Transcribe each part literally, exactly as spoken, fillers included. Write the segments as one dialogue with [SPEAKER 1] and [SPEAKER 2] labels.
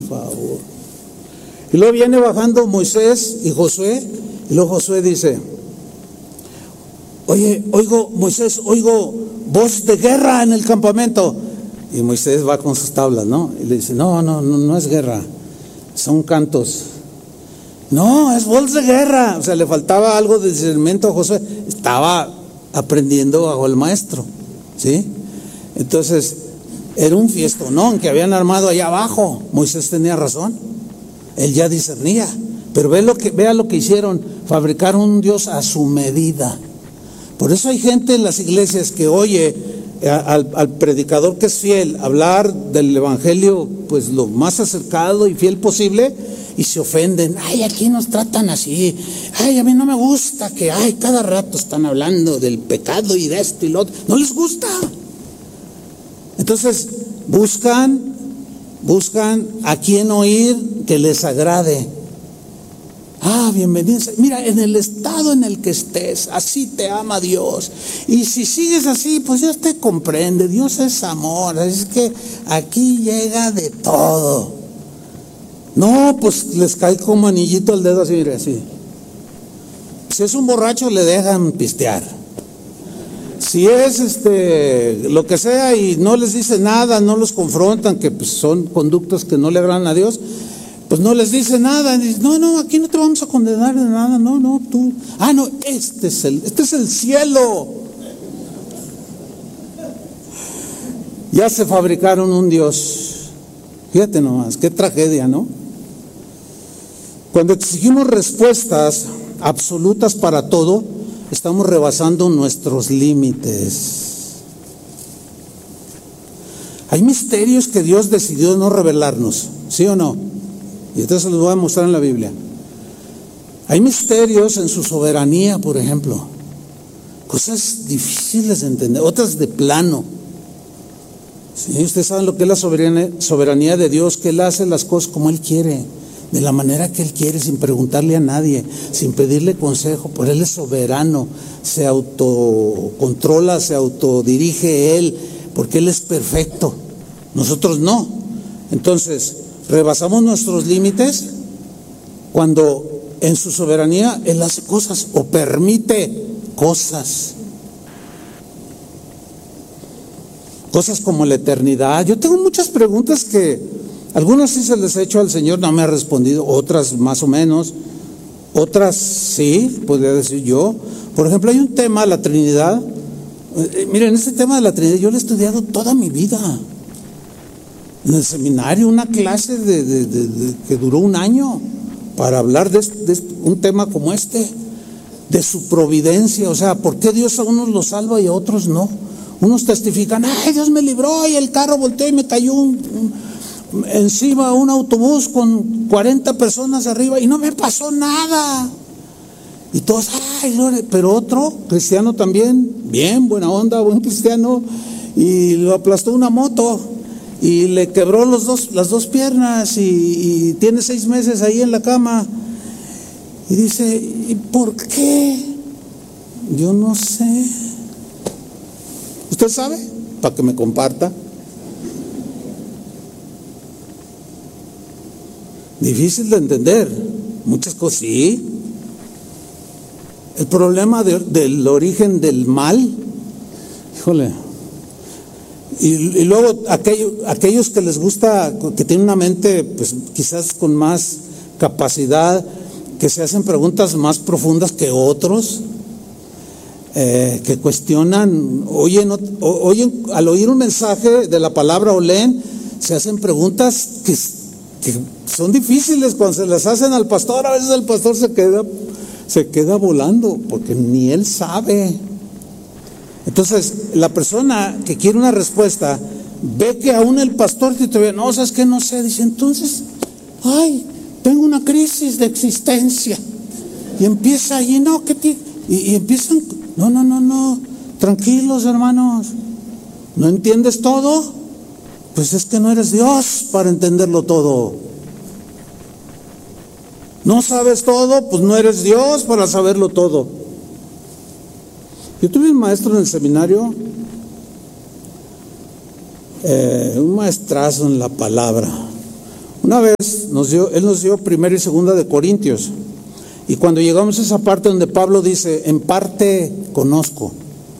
[SPEAKER 1] favor. Y luego viene bajando Moisés y Josué, y luego Josué dice: oye, oigo, Moisés, oigo voz de guerra en el campamento. Y Moisés va con sus tablas, ¿no? Y le dice: no, no, no, no es guerra, son cantos. No, es voz de guerra. O sea, le faltaba algo de discernimiento a Josué. Estaba aprendiendo bajo el maestro, ¿sí? Entonces, era un fiestonón que habían armado allá abajo. Moisés tenía razón, él ya discernía. Pero ve lo que, vea lo que hicieron: fabricaron un Dios a su medida. Por eso hay gente en las iglesias que oye al, al predicador que es fiel hablar del evangelio, pues lo más acercado y fiel posible, y se ofenden. Ay, aquí nos tratan así. Ay, a mí no me gusta que, ay, cada rato están hablando del pecado y de esto y lo otro. No les gusta. Entonces buscan, buscan a quién oír que les agrade. Ah, bienvenidos. Mira, en el estado en el que estés, así te ama Dios. Y si sigues así, pues Dios te comprende. Dios es amor. Es que aquí llega de todo. No, pues les cae como anillito el dedo así, mire, así. Si es un borracho, le dejan pistear. Si es este lo que sea y no les dice nada, no los confrontan, que pues son conductas que no le agradan a Dios, pues no les dice nada. Dice: no, no, aquí no te vamos a condenar de nada. No, no, tú. Ah, no, este es el, este es el cielo. Ya se fabricaron un Dios. Fíjate nomás, qué tragedia, ¿no? Cuando exigimos respuestas absolutas para todo, estamos rebasando nuestros límites. Hay misterios que Dios decidió no revelarnos, ¿sí o no? Y entonces se los voy a mostrar en la Biblia. Hay misterios en su soberanía, por ejemplo. Cosas difíciles de entender, otras de plano. ¿Sí? Ustedes saben lo que es la soberanía, soberanía de Dios, que Él hace las cosas como Él quiere, de la manera que Él quiere, sin preguntarle a nadie, sin pedirle consejo. Por Él es soberano, se autocontrola, se autodirige Él, porque Él es perfecto. Nosotros no. Entonces, rebasamos nuestros límites cuando en su soberanía Él hace cosas o permite cosas. Cosas como la eternidad. Yo tengo muchas preguntas que algunas sí se les he hecho al Señor, no me ha respondido, otras más o menos, otras sí, podría decir yo. Por ejemplo, hay un tema, la Trinidad. Eh, miren, este tema de la Trinidad yo lo he estudiado toda mi vida. En el seminario, una clase de, de, de, de, que duró un año para hablar de, de un tema como este, de su providencia. O sea, ¿por qué Dios a unos los salva y a otros no? Unos testifican: ay, Dios me libró y el carro volteó y me cayó un, un, encima un autobús con cuarenta personas arriba y no me pasó nada. Y todos, ay, gloria. Pero otro cristiano también, bien, buena onda, buen cristiano, y lo aplastó una moto y le quebró los dos, las dos piernas y, y tiene seis meses ahí en la cama. Y dice: ¿y por qué? Yo no sé. ¿Usted sabe? Para que me comparta. Difícil de entender. Muchas cosas, sí. El problema de, del origen del mal, híjole. Y, y luego aquello, aquellos que les gusta, que tienen una mente pues quizás con más capacidad, que se hacen preguntas más profundas que otros, eh, que cuestionan, oyen, oyen, al oír un mensaje de la palabra o leen, se hacen preguntas que, que son difíciles. Cuando se las hacen al pastor, a veces el pastor se queda, se queda volando, porque ni él sabe. Entonces, la persona que quiere una respuesta ve que aún el pastor te dice: no, ¿sabes qué? No sé. Dice: entonces, ay, tengo una crisis de existencia. Y empieza allí, no, ¿qué te? Y, y empiezan, no, no, no, no, tranquilos, hermanos. ¿No entiendes todo? Pues es que no eres Dios para entenderlo todo. ¿No sabes todo? Pues no eres Dios para saberlo todo. Yo tuve un maestro en el seminario, eh, un maestrazo en la palabra, Una vez nos dio, Él nos dio primera y segunda de Corintios. Y cuando llegamos a esa parte donde Pablo dice, en parte conozco.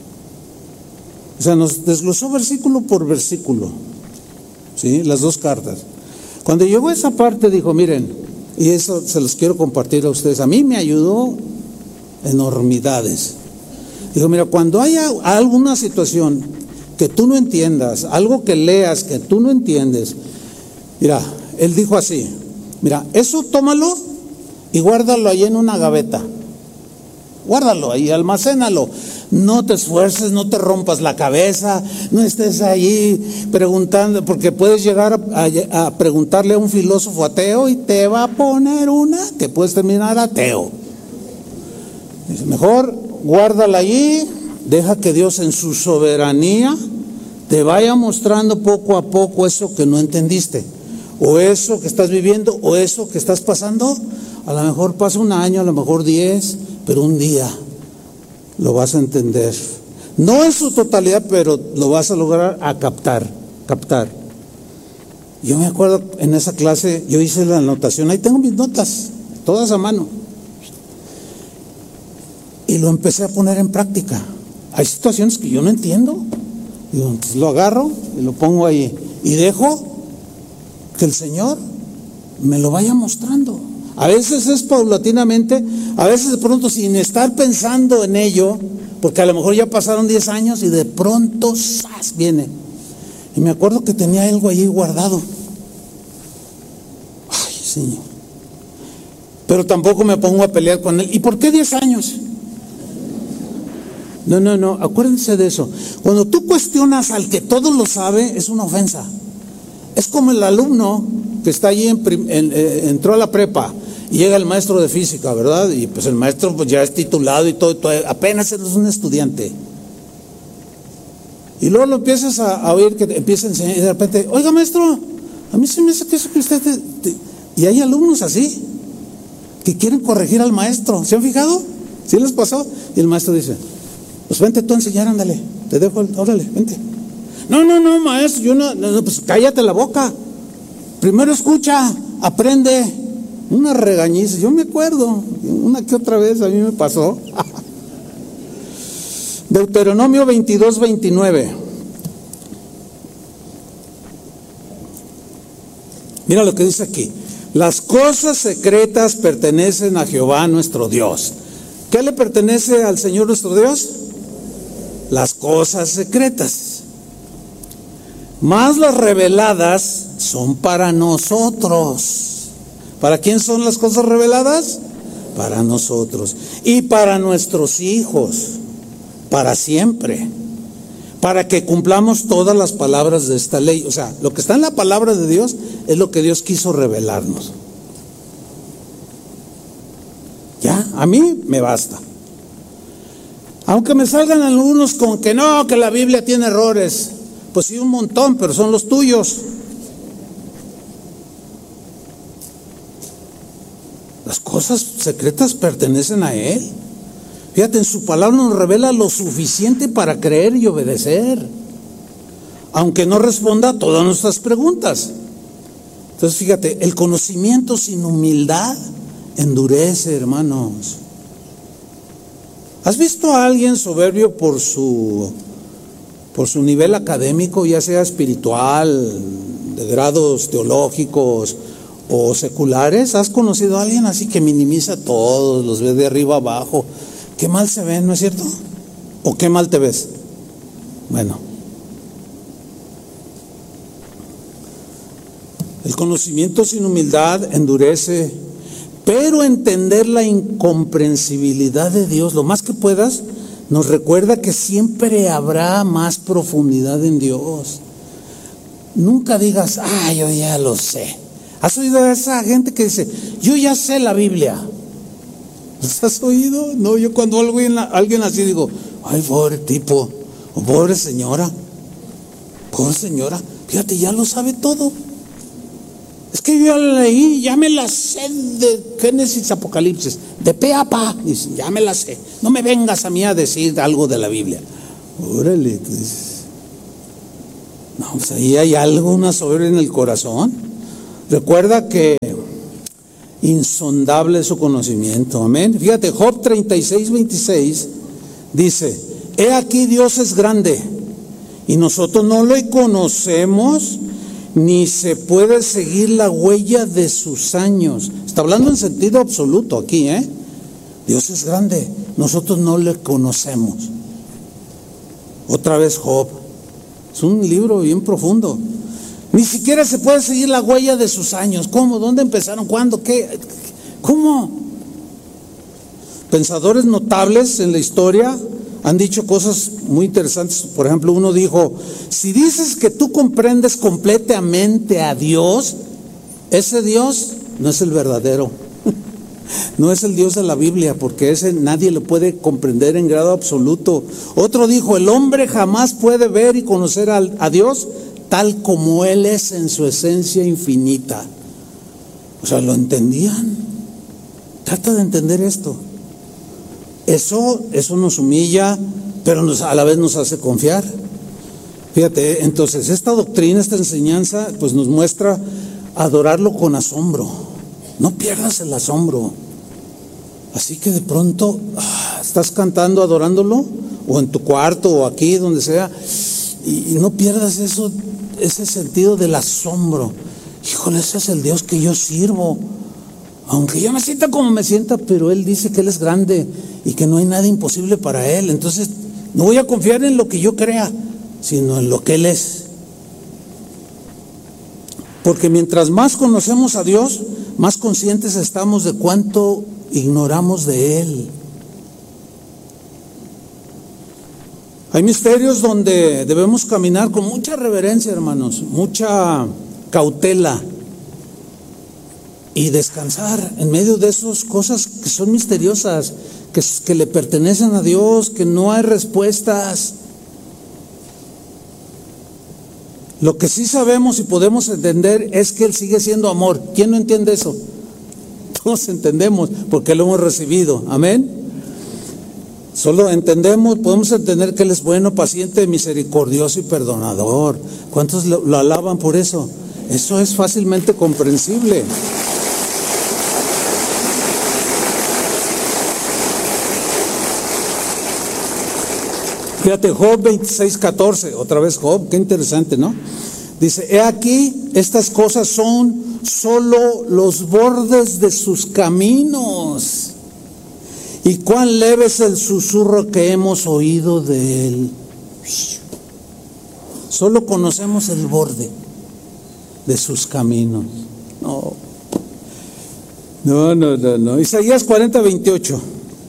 [SPEAKER 1] O sea, nos desglosó versículo por versículo, ¿sí? Las dos cartas. Cuando llegó a esa parte dijo, miren, y eso se los quiero compartir a ustedes, a mí me ayudó enormidades. Dijo, mira, cuando haya alguna situación que tú no entiendas, algo que leas que tú no entiendes, mira, él dijo así, mira, eso tómalo y guárdalo ahí en una gaveta. Guárdalo ahí, almacénalo. No te esfuerces, no te rompas la cabeza, no estés ahí preguntando, porque puedes llegar a, a, a preguntarle a un filósofo ateo y te va a poner una que puedes terminar ateo. Dice, mejor guárdala allí, deja que Dios en su soberanía te vaya mostrando poco a poco eso que no entendiste, o eso que estás viviendo, o eso que estás pasando. A lo mejor pasa un año, a lo mejor diez, pero un día lo vas a entender. No en su totalidad, pero lo vas a lograr a captar, captar. Yo me acuerdo en esa clase, yo hice la anotación, ahí tengo mis notas, todas a mano. Y lo empecé a poner en práctica. Hay situaciones que yo no entiendo. Digo, entonces lo agarro y lo pongo ahí. Y dejo que el Señor me lo vaya mostrando. A veces es paulatinamente, a veces de pronto sin estar pensando en ello, porque a lo mejor ya pasaron diez años y de pronto ¡zas! Viene. Y me acuerdo que tenía algo allí guardado. Ay, Señor. Pero tampoco me pongo a pelear con él. ¿Y por qué diez años? No, no, no, acuérdense de eso. Cuando tú cuestionas al que todo lo sabe, es una ofensa. Es como el alumno que está allí, en, en, eh, entró a la prepa y llega el maestro de física, ¿verdad? Y pues el maestro pues ya es titulado y todo, todo apenas es un estudiante. Y luego lo empiezas a, a oír que te empieza a enseñar y de repente, oiga maestro, a mí se me hace que eso que usted... Te, te... Y hay alumnos así, que quieren corregir al maestro. ¿Se han fijado? ¿Sí les pasó? Y el maestro dice, pues vente tú a enseñar, ándale, te dejo, el, órale, vente. No, no, no, maestro, yo no, no, pues cállate la boca. Primero escucha, aprende. Una regañiza, yo me acuerdo, una que otra vez a mí me pasó. Deuteronomio veintidós, veintinueve. Mira lo que dice aquí. Las cosas secretas pertenecen a Jehová nuestro Dios. ¿Qué le pertenece al Señor nuestro Dios? Las cosas secretas. Más las reveladas son para nosotros. ¿Para quién son las cosas reveladas? Para nosotros. Y para nuestros hijos, para siempre. Para que cumplamos todas las palabras de esta ley. O sea, lo que está en la palabra de Dios es lo que Dios quiso revelarnos. Ya, a mí me basta. Aunque me salgan algunos con que no, que la Biblia tiene errores. Pues sí, un montón, pero son los tuyos. Las cosas secretas pertenecen a Él. Fíjate, en su palabra nos revela lo suficiente para creer y obedecer, aunque no responda a todas nuestras preguntas. Entonces fíjate, el conocimiento sin humildad endurece, hermanos. ¿Has visto a alguien soberbio por su, por su nivel académico, ya sea espiritual, de grados teológicos o seculares? ¿Has conocido a alguien así que minimiza a todos, los ve de arriba abajo? Qué mal se ven, ¿no es cierto? ¿O qué mal te ves? Bueno, el conocimiento sin humildad endurece, pero entender la incomprensibilidad de Dios, lo más que puedas, nos recuerda que siempre habrá más profundidad en Dios. Nunca digas, ah, yo ya lo sé. ¿Has oído a esa gente que dice, yo ya sé la Biblia? ¿Los has oído? No, yo cuando alguien, alguien así digo, ay, pobre tipo, o pobre señora, pobre señora, fíjate, ya lo sabe todo. Es que yo ya la leí, ya me la sé de Génesis, Apocalipsis, de pe a pa, dice, ya me la sé. No me vengas a mí a decir algo de la Biblia. Órale, dices, no, pues ahí hay algo, una soberbia en el corazón. Recuerda que insondable es su conocimiento. Amén. Fíjate, Job treinta y seis, veintiséis dice: he aquí Dios es grande y nosotros no le conocemos, ni se puede seguir la huella de sus años. Está hablando en sentido absoluto aquí, ¿eh? Dios es grande, nosotros no le conocemos. Otra vez Job. Es un libro bien profundo. Ni siquiera se puede seguir la huella de sus años. ¿Cómo? ¿Dónde empezaron? ¿Cuándo? ¿Qué? ¿Cómo? Pensadores notables en la historia han dicho cosas muy interesantes. Por ejemplo, uno dijo: si dices que tú comprendes completamente a Dios, ese Dios no es el verdadero. No es el Dios de la Biblia, porque ese nadie lo puede comprender en grado absoluto. Otro dijo: el hombre jamás puede ver y conocer a, a Dios tal como Él es en su esencia infinita. O sea, ¿lo entendían? Trata de entender esto. Eso, eso nos humilla, pero nos, a la vez nos hace confiar. Fíjate, entonces esta doctrina, esta enseñanza, pues nos muestra adorarlo con asombro. No pierdas el asombro. Así que de pronto ah, estás cantando, adorándolo, o en tu cuarto, o aquí, donde sea, y, y no pierdas eso, ese sentido del asombro. Híjole, ese es el Dios que yo sirvo. Aunque yo me sienta como me sienta, pero Él dice que Él es grande y que no hay nada imposible para Él. Entonces, no voy a confiar en lo que yo crea, sino en lo que Él es. Porque mientras más conocemos a Dios, más conscientes estamos de cuánto ignoramos de Él. Hay misterios donde debemos caminar con mucha reverencia, hermanos, mucha cautela, y descansar en medio de esas cosas que son misteriosas, que, que le pertenecen a Dios, que no hay respuestas. Lo que sí sabemos y podemos entender es que Él sigue siendo amor. ¿Quién no entiende eso? Todos entendemos porque lo hemos recibido. Amén. Solo entendemos, podemos entender que Él es bueno, paciente, misericordioso y perdonador. ¿Cuántos lo, lo alaban por eso? Eso es fácilmente comprensible. Fíjate, Job veintiséis, catorce, otra vez Job, qué interesante, ¿no? Dice: he aquí, estas cosas son solo los bordes de sus caminos, y cuán leve es el susurro que hemos oído de Él. Solo conocemos el borde de sus caminos. No, no, no, no, no. Isaías cuarenta, veintiocho.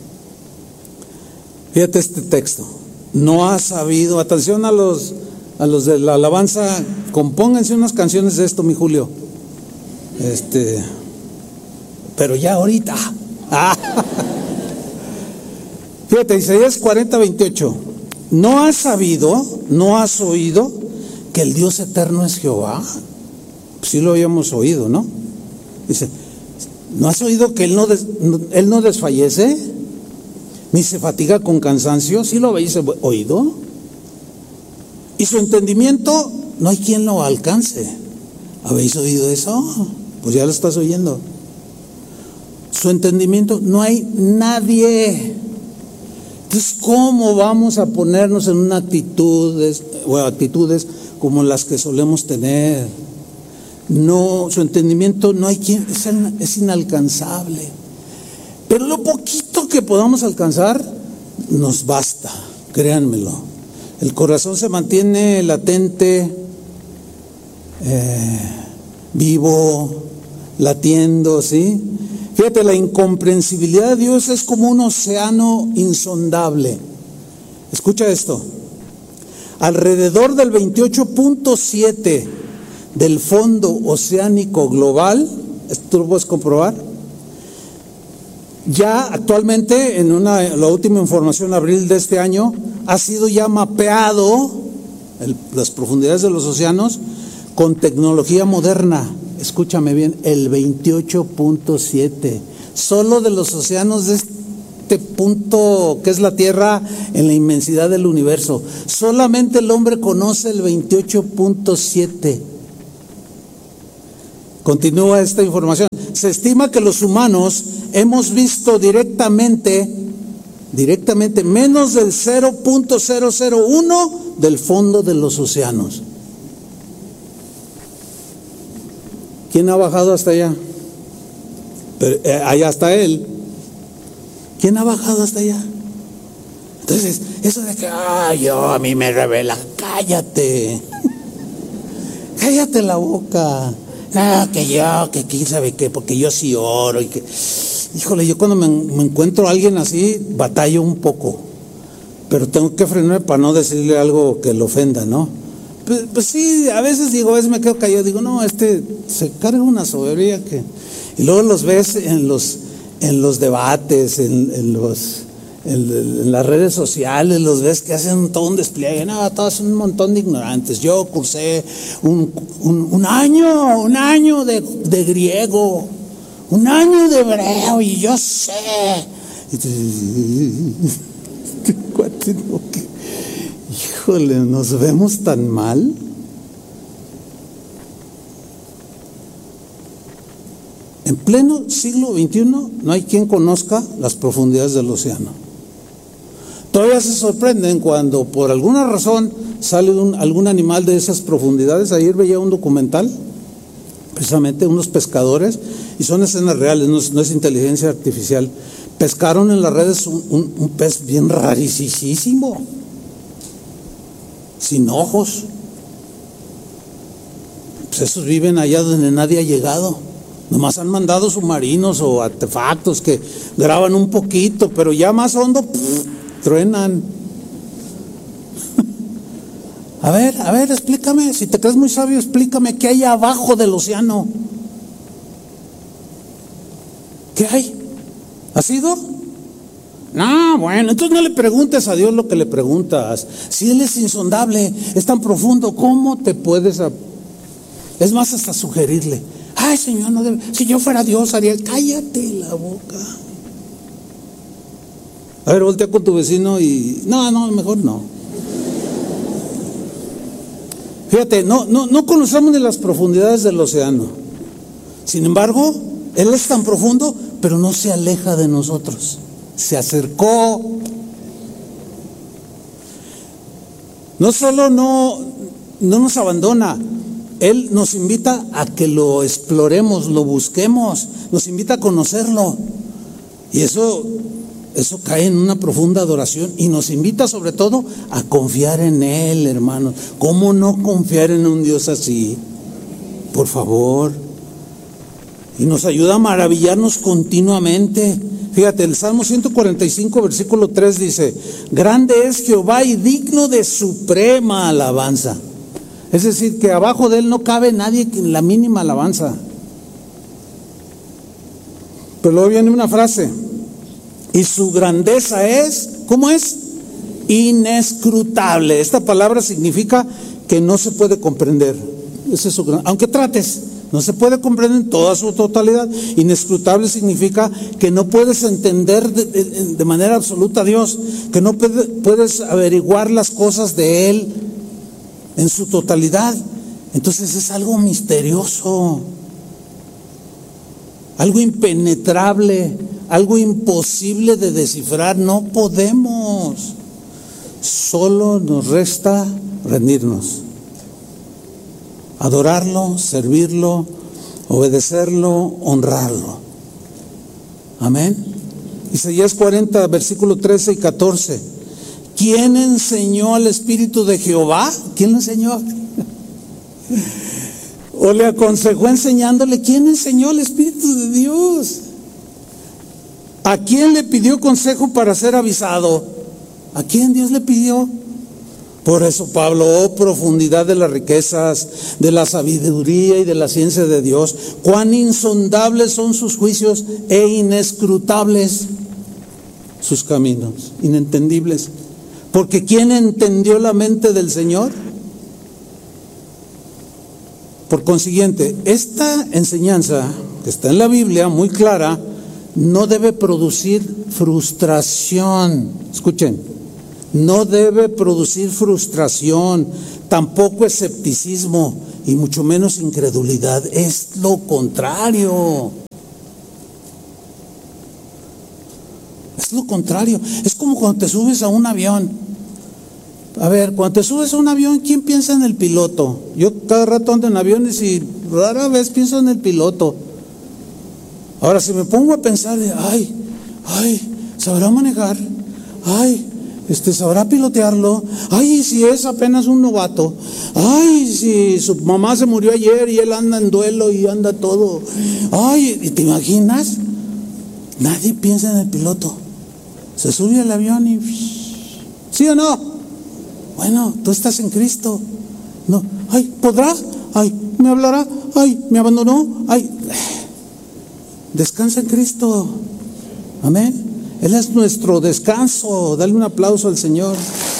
[SPEAKER 1] Fíjate este texto. No ha sabido, atención a los a los de la alabanza, compónganse unas canciones de esto, mi Julio. Este, pero ya ahorita. Ah. Fíjate, Isaías cuarenta, veintiocho. No has sabido, no has oído que el Dios eterno es Jehová. Pues sí lo habíamos oído, ¿no? Dice: ¿no has oído que Él no, des, él no desfallece? Ni se fatiga con cansancio. ¿Sí lo habéis oído? Y su entendimiento no hay quien lo alcance. ¿Habéis oído eso? Pues ya lo estás oyendo. Su entendimiento no hay nadie. Entonces, ¿cómo vamos a ponernos en una actitud, o actitudes como las que solemos tener? No, su entendimiento no hay quien, es, es inalcanzable. Pero lo poquito que podamos alcanzar nos basta, créanmelo. El corazón se mantiene latente, eh, vivo, latiendo, ¿sí? Fíjate, la incomprensibilidad de Dios es como un océano insondable. Escucha esto. Alrededor del veintiocho punto siete del fondo oceánico global, ¿esto lo puedes comprobar? Ya actualmente, en una, la última información, abril de este año, ha sido ya mapeado el, las profundidades de los océanos con tecnología moderna. Escúchame bien, el veintiocho punto siete. Solo de los océanos de este punto que es la Tierra en la inmensidad del universo. Solamente el hombre conoce el veintiocho punto siete. Continúa esta información. Se estima que los humanos hemos visto directamente, directamente menos del cero punto cero cero uno del fondo de los océanos. ¿Quién ha bajado hasta allá? Pero, eh, allá está él. ¿Quién ha bajado hasta allá? Entonces, eso de que, ah, yo, a mí me revela, cállate. Cállate la boca. Ah, que yo, que quién sabe qué, porque yo sí oro y que... Híjole, yo cuando me, me encuentro a alguien así, batallo un poco. Pero tengo que frenarme para no decirle algo que lo ofenda, ¿no? Pues, pues sí, a veces digo, a veces me quedo callado, digo, no, este se carga una soberbia que... Y luego los ves en los, en los debates, en, en los... En, en las redes sociales, los ves que hacen todo un despliegue. No, todos son un montón de ignorantes. Yo cursé un, un, un año, un año de, de griego, un año de hebreo y yo sé. Híjole, nos vemos tan mal. En pleno siglo veintiuno no hay quien conozca las profundidades del océano. Todavía se sorprenden cuando por alguna razón sale un, algún animal de esas profundidades. Ayer veía un documental, precisamente unos pescadores, y son escenas reales, no es, no es inteligencia artificial. Pescaron en las redes un, un, un pez bien rarísimo, sin ojos. Pues esos viven allá donde nadie ha llegado. Nomás han mandado submarinos o artefactos que graban un poquito, pero ya más hondo, pff, truenan. A ver, a ver, explícame, si te crees muy sabio, explícame qué hay abajo del océano. ¿Qué hay? ¿Has ido? No, bueno, entonces no le preguntes a Dios lo que le preguntas. Si Él es insondable, es tan profundo, ¿cómo te puedes? A... Es más, hasta sugerirle. Ay, Señor, no debe. Si yo fuera Dios, haría. Cállate la boca. A ver, voltea con tu vecino y. No, no, mejor no. Fíjate, no, no, no conocemos ni las profundidades del océano. Sin embargo, Él es tan profundo, pero no se aleja de nosotros. Se acercó. No solo no, no nos abandona. Él nos invita a que lo exploremos, lo busquemos, nos invita a conocerlo. Y eso, eso cae en una profunda adoración y nos invita sobre todo a confiar en Él, hermanos. ¿Cómo no confiar en un Dios así? Por favor. Y nos ayuda a maravillarnos continuamente. Fíjate, el Salmo ciento cuarenta y cinco, versículo tres dice: grande es Jehová y digno de suprema alabanza. Es decir, que abajo de Él no cabe nadie en la mínima alabanza. Pero luego viene una frase: y su grandeza es, ¿cómo es? Inescrutable. Esta palabra significa que no se puede comprender. Ese es su, aunque trates, no se puede comprender en toda su totalidad. Inescrutable significa que no puedes entender de, de, de manera absoluta a Dios, que no puede, puedes averiguar las cosas de Él en su totalidad. Entonces es algo misterioso, algo impenetrable, algo imposible de descifrar. No podemos. Solo nos resta rendirnos, adorarlo, servirlo, obedecerlo, honrarlo. Amén. Isaías cuarenta, versículo trece y catorce. ¿Quién enseñó al Espíritu de Jehová? ¿Quién lo enseñó? ¿O le aconsejó enseñándole? ¿Quién enseñó al Espíritu de Dios? ¿A quién le pidió consejo para ser avisado? ¿A quién Dios le pidió? Por eso Pablo, oh profundidad de las riquezas, de la sabiduría y de la ciencia de Dios, cuán insondables son sus juicios e inescrutables sus caminos, inentendibles. Porque ¿quién entendió la mente del Señor? Por consiguiente, esta enseñanza que está en la Biblia, muy clara, no debe producir frustración. Escuchen, no debe producir frustración, tampoco escepticismo, y mucho menos incredulidad. Es lo contrario. Es lo contrario. Es como cuando te subes a un avión. A ver, cuando te subes a un avión, ¿quién piensa en el piloto? Yo cada rato ando en aviones y rara vez pienso en el piloto. Ahora, si me pongo a pensar de, ay, ay, ¿sabrá manejar? Ay, este, ¿sabrá pilotearlo? Ay, si es apenas un novato. Ay, si su mamá se murió ayer y él anda en duelo y anda todo. Ay, ¿y te imaginas? Nadie piensa en el piloto. Se sube al avión y... ¿Sí o no? Bueno, tú estás en Cristo. No, ay, ¿podrá? Ay, ¿me hablará? Ay, ¿me abandonó? Ay, descansa en Cristo. Amén. Él es nuestro descanso. Dale un aplauso al Señor.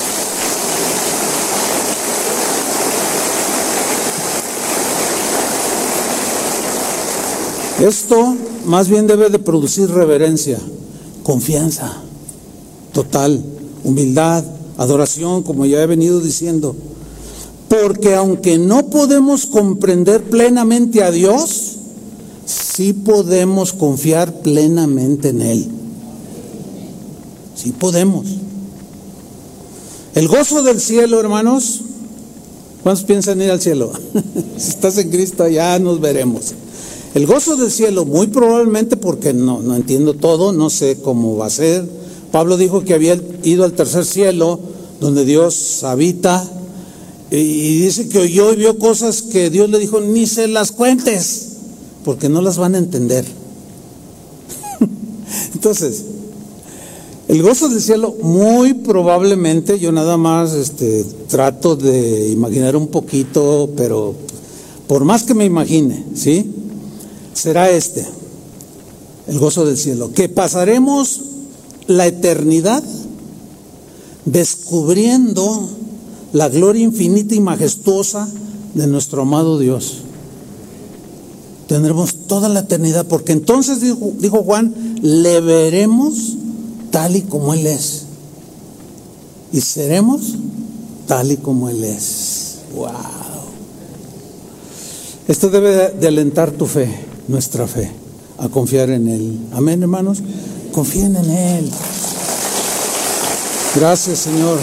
[SPEAKER 1] Esto más bien debe de producir reverencia, confianza total, humildad, adoración, como ya he venido diciendo. Porque aunque no podemos comprender plenamente a Dios, sí podemos confiar plenamente en Él. Sí podemos. El gozo del cielo, hermanos. ¿Cuántos piensan ir al cielo? Si estás en Cristo, ya nos veremos. El gozo del cielo, muy probablemente porque no, no entiendo todo, no sé cómo va a ser. Pablo dijo que había ido al tercer cielo, donde Dios habita, y dice que oyó y vio cosas que Dios le dijo, ni se las cuentes, porque no las van a entender. Entonces, el gozo del cielo, muy probablemente, yo nada más este, trato de imaginar un poquito, pero por más que me imagine, ¿sí? Será este, el gozo del cielo, que pasaremos la eternidad descubriendo la gloria infinita y majestuosa de nuestro amado Dios. Tendremos toda la eternidad, porque entonces, dijo, dijo Juan, le veremos tal y como Él es, y seremos tal y como Él es. ¡Wow! Esto debe de alentar tu fe, nuestra fe, a confiar en Él. Amén, hermanos. Confíen en Él. Gracias, Señor.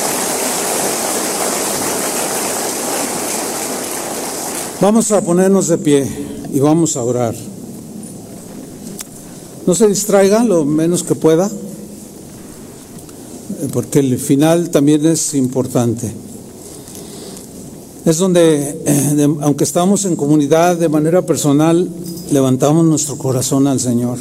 [SPEAKER 1] Vamos a ponernos de pie y vamos a orar. No se distraiga lo menos que pueda, porque el final también es importante. Es donde, eh, de, aunque estamos en comunidad, de manera personal, levantamos nuestro corazón al Señor.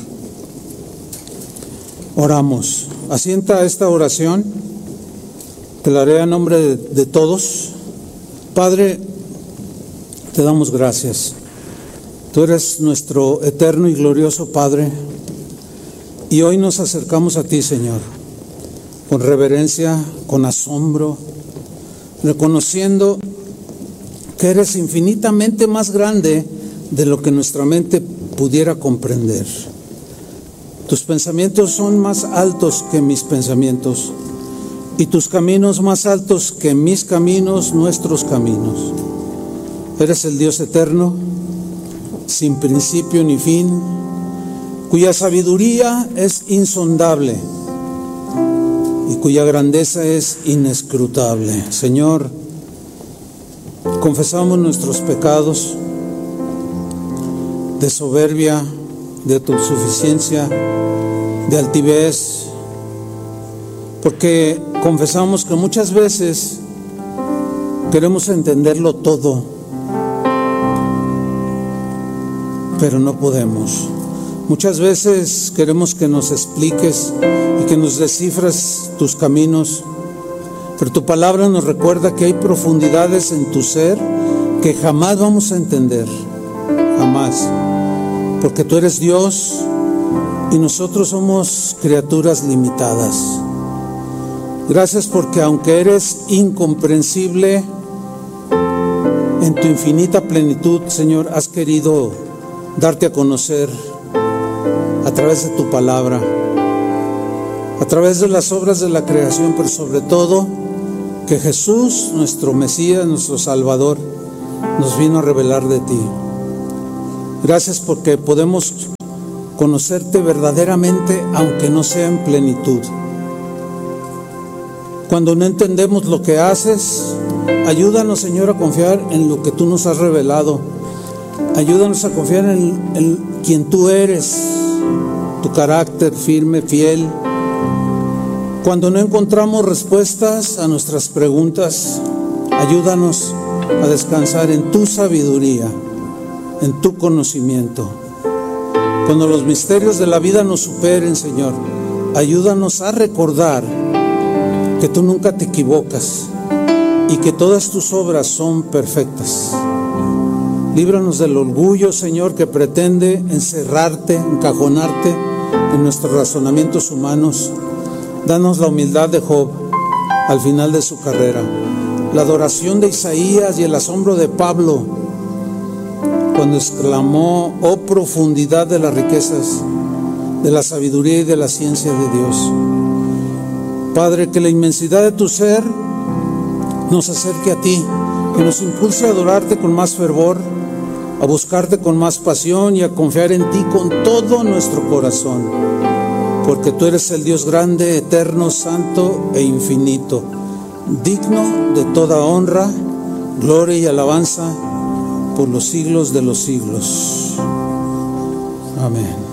[SPEAKER 1] Oramos. Asienta esta oración, te la haré a nombre de, de todos. Padre, te damos gracias. Tú eres nuestro eterno y glorioso Padre, y hoy nos acercamos a ti, Señor, con reverencia, con asombro, reconociendo que eres infinitamente más grande de lo que nuestra mente pudiera comprender. Tus pensamientos son más altos que mis pensamientos, y tus caminos más altos que mis caminos, nuestros caminos. Eres el Dios eterno, sin principio ni fin, cuya sabiduría es insondable y cuya grandeza es inescrutable. Señor, confesamos nuestros pecados de soberbia, de autosuficiencia, de altivez, porque confesamos que muchas veces queremos entenderlo todo, pero no podemos. Muchas veces queremos que nos expliques y que nos descifres tus caminos, pero tu palabra nos recuerda que hay profundidades en tu ser que jamás vamos a entender, jamás, porque tú eres Dios y nosotros somos criaturas limitadas. Gracias porque aunque eres incomprensible, en tu infinita plenitud, Señor, has querido darte a conocer a través de tu palabra, a través de las obras de la creación, pero sobre todo que Jesús, nuestro Mesías, nuestro Salvador, nos vino a revelar de ti. Gracias porque podemos conocerte verdaderamente, aunque no sea en plenitud. Cuando no entendemos lo que haces, ayúdanos, Señor, a confiar en lo que tú nos has revelado. Ayúdanos a confiar en, en quien tú eres, tu carácter firme, fiel. Cuando no encontramos respuestas a nuestras preguntas, ayúdanos a descansar en tu sabiduría, en tu conocimiento. Cuando los misterios de la vida nos superen, Señor, ayúdanos a recordar que tú nunca te equivocas y que todas tus obras son perfectas. Líbranos del orgullo, Señor, que pretende encerrarte, encajonarte en nuestros razonamientos humanos. Danos la humildad de Job al final de su carrera, la adoración de Isaías y el asombro de Pablo cuando exclamó: oh profundidad de las riquezas, de la sabiduría y de la ciencia de Dios. Padre, que la inmensidad de tu ser nos acerque a ti, que nos impulse a adorarte con más fervor, a buscarte con más pasión y a confiar en ti con todo nuestro corazón, porque tú eres el Dios grande, eterno, santo e infinito, digno de toda honra, gloria y alabanza por los siglos de los siglos. Amén.